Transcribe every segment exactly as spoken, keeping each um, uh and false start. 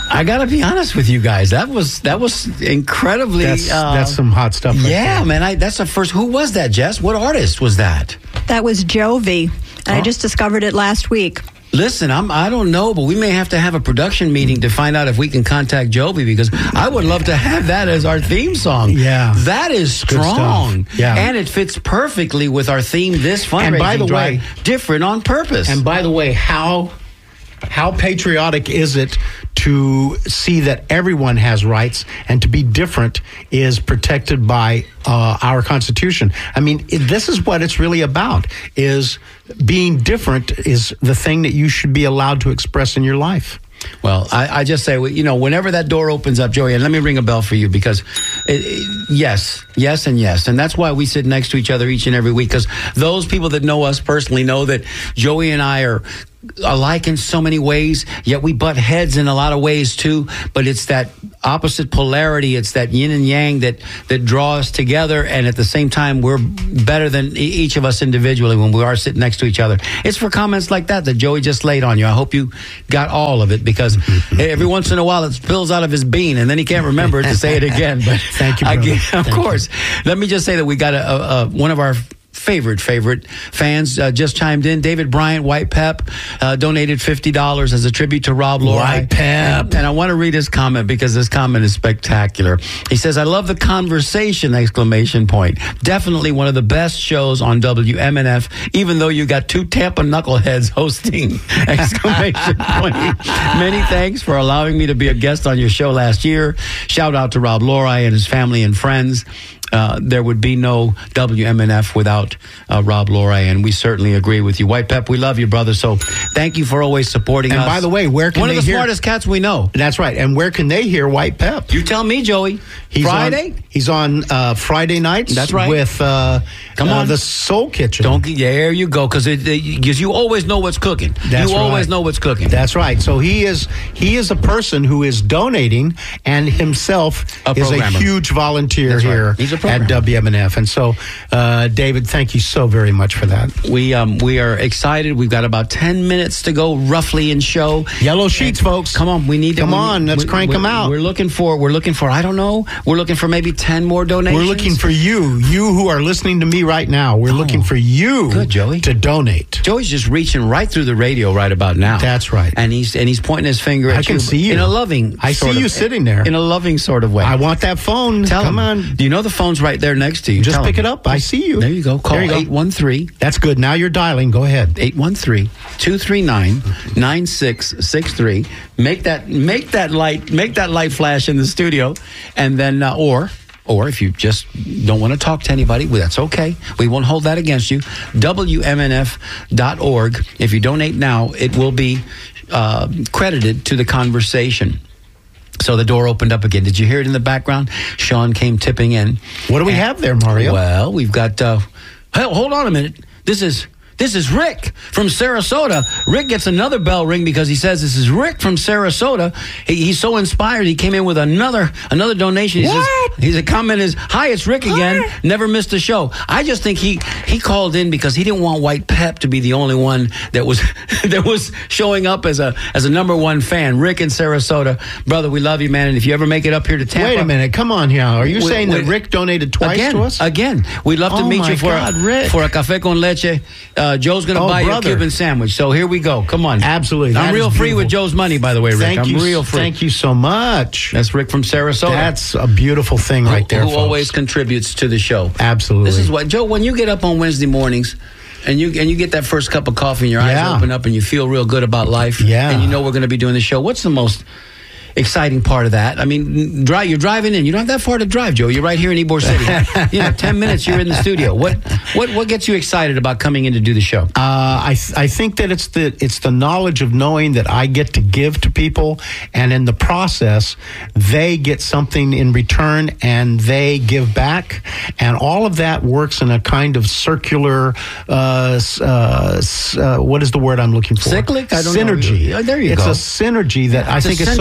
I got to be honest with you guys. That was that was incredibly. That's, uh, that's some hot stuff. Right yeah, there. man. I, that's the first. Who was that, Jess? What artist was that? That was Jovi. Oh. I just discovered it last week. Listen, I'm, I don't know, but we may have to have a production meeting to find out if we can contact Jovi, because I would love to have that as our theme song. Yeah. That is strong. Yeah. And it fits perfectly with our theme, this fundraising And by the drive, way, different on purpose. And by the way, how how patriotic is it to see that everyone has rights, and to be different is protected by uh, our Constitution? I mean, it, this is what it's really about, is being different is the thing that you should be allowed to express in your life. Well, I, I just say, you know, whenever that door opens up, Joey, and let me ring a bell for you, because it, it, yes, yes, and yes. And that's why we sit next to each other each and every week, because those people that know us personally know that Joey and I are alike in so many ways, yet we butt heads in a lot of ways too. But it's that opposite polarity, it's that yin and yang that that draw us together, and at the same time we're better than each of us individually when we are sitting next to each other. It's for comments like that that Joey just laid on you. I hope you got all of it, because every once in a while it spills out of his bean and then he can't remember it to say it again. But thank you, brother. Again, of Thank course. you. Let me just say that we got a, a, a one of our favorite, favorite fans uh, just chimed in. David Bryant, White Pep, uh, donated fifty dollars as a tribute to Rob Loray. White Pep. And, and I want to read his comment, because this comment is spectacular. He says, I love the conversation, exclamation point. Definitely one of the best shows on W M N F, even though you got two Tampa knuckleheads hosting, exclamation point. Many thanks for allowing me to be a guest on your show last year. Shout out to Rob Loray and his family and friends. Uh, there would be no W M N F without uh, Rob Loray, and we certainly agree with you. White Pep, we love you, brother, so thank you for always supporting and us. And by the way, where can One they of the hear... smartest cats we know. That's right. And where can they hear White Pep? You tell me, Joey. He's Friday? On, he's on uh, Friday nights. That's right. With uh, Come uh, on. the Soul Kitchen. Don't get, there you go, because you always know what's cooking. That's you right. always know what's cooking. That's right. So he is he is a person who is donating, and himself A is a programmer. huge volunteer That's right. here He's a programmer. at W M N F. And so, uh, David, thank you so very much for that. We um we are excited. We've got about ten minutes to go, roughly, in show. Yellow sheets, And, folks. Come on, we need. Come we on, need, let's we, crank we're, them out. We're looking for. We're looking for. I don't know. We're looking for maybe ten more donations. We're looking for you, you who are listening to me right now. We're Oh. looking for you, Good, Joey. to donate. Joey's just reaching right through the radio right about now. That's right. And he's and he's pointing his finger at I can you see you. in a loving. I sort see of- you sitting there. in a loving sort of way. I want that phone. Tell Come him. on. Do you know the phone's right there next to you? Just Tell pick him. it up. I see you. There you go. Call There you go. eight one three, That's good. Now you're dialing. Go ahead. eight one three, two three nine, nine six six three. Make that make that light make that light flash in the studio, and then uh, or or if you just don't want to talk to anybody, well, that's okay. We won't hold that against you. W M N F dot org. If you donate now, it will be uh, credited to the conversation. So the door opened up again. Did you hear it in the background? Sean came tipping in. What do we And- have there, Mario? Well, we've got. Uh, hell, hold on a minute. This is. This is Rick from Sarasota. Rick gets another bell ring because he says this is Rick from Sarasota. He, he's so inspired. He came in with another another donation. He What? says, his comment is, "Hi, it's Rick again. Never missed a show." I just think he he called in because he didn't want White Pep to be the only one that was that was showing up as a as a number one fan. Rick in Sarasota, brother, we love you, man. And if you ever make it up here to Tampa, Wait a minute. Come on here. Are you Wait, saying wait. that Rick donated twice again, to us? Again, we'd love to Oh, meet my you for God, a, Rick. for a café con leche. Uh, Joe's going to Oh, buy you a brother. Cuban sandwich. So here we go. Come on. Absolutely. I'm That real is free beautiful. with Joe's money, by the way, Rick. Thank I'm you. real free. Thank you so much. That's Rick from Sarasota. That's a beautiful thing right there, Who folks. always contributes to the show. Absolutely. This is what, Joe, when you get up on Wednesday mornings and you and you get that first cup of coffee and your Yeah. eyes open up and you feel real good about life, Yeah. and you know we're going to be doing the show, what's the most exciting part of that? I mean, drive, you're driving in. You don't have that far to drive, Joe. You're right here in Ybor City. You know, ten minutes, you're in the studio. What what what gets you excited about coming in to do the show? Uh, I th- I think that it's the it's the knowledge of knowing that I get to give to people, and in the process, they get something in return, and they give back, and all of that works in a kind of circular. Uh, s- uh, s- uh, what is the word I'm looking for? Cyclic? I don't know. synergy. Yeah, there you it's go. a synergy that I It's a think is so centrifuge. wonderful.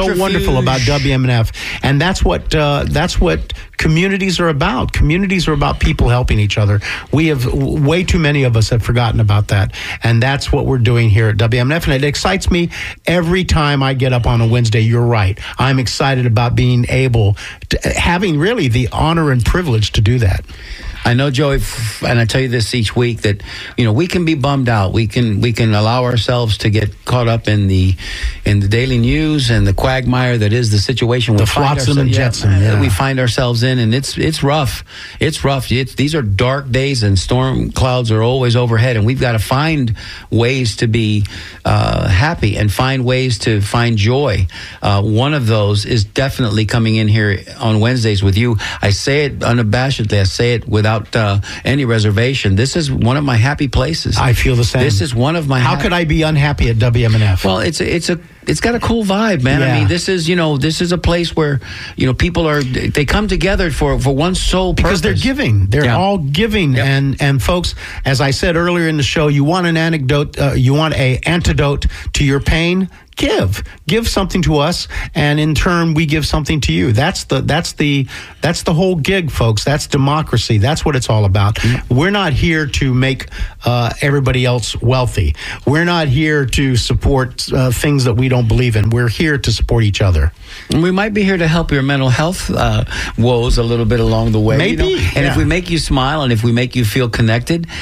wonderful about W M N F, and that's what uh, that's what communities are about. Communities are about people helping each other. We have way too many of us have forgotten about that, and that's what we're doing here at W M N F. And it excites me every time I get up on a Wednesday. You're right. I'm excited about being able to, having really the honor and privilege to do that. I know, Joey, and I tell you this each week, that, you know, we can be bummed out. We can we can allow ourselves to get caught up in the in the daily news and the quagmire that is the situation. The we find flotsam and yeah, jetsam yeah. we find ourselves in, and it's it's rough. It's rough. It's, these are dark days, and storm clouds are always overhead, and we've got to find ways to be uh, happy and find ways to find joy. Uh, one of those is definitely coming in here on Wednesdays with you. I say it unabashedly. I say it without Uh, any reservation. This is one of my happy places. I feel the same. This is one of my. How ha- could I be unhappy at W M N F? Well, it's a, it's a it's got a cool vibe, man. Yeah. I mean, this is you know this is a place where you know people are they come together for for one sole purpose. Because they're giving. They're Yeah. all giving. Yep. And and folks, as I said earlier in the show, you want an anecdote, uh, you want a antidote to your pain. Give, give something to us, and in turn, we give something to you. That's the that's the that's the whole gig, folks. That's democracy. That's what it's all about. Mm-hmm. We're not here to make uh, everybody else wealthy. We're not here to support uh, things that we don't believe in. We're here to support each other. And we might be here to help your mental health uh, woes a little bit along the way. Maybe, you know? And yeah. if we make you smile and if we make you feel connected,